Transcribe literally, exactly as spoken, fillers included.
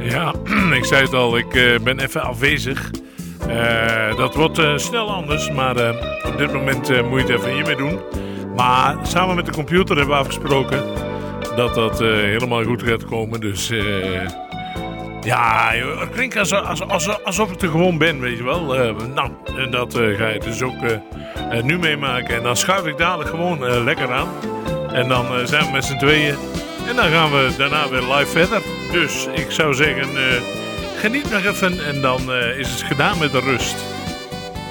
Ja, ik zei het al, ik uh, ben even afwezig. Uh, dat wordt uh, snel anders, maar uh, op dit moment uh, moet je het even hiermee doen. Maar samen met de computer hebben we afgesproken dat dat uh, helemaal goed gaat komen. Dus uh, ja, het klinkt alsof, alsof, alsof ik er gewoon ben, weet je wel. Uh, nou, en dat uh, ga je dus ook uh, uh, nu meemaken. En dan schuif ik dadelijk gewoon uh, lekker aan. En dan uh, zijn we met z'n tweeën. En dan gaan we daarna weer live verder. Dus ik zou zeggen, uh, geniet nog even en dan uh, is het gedaan met de rust.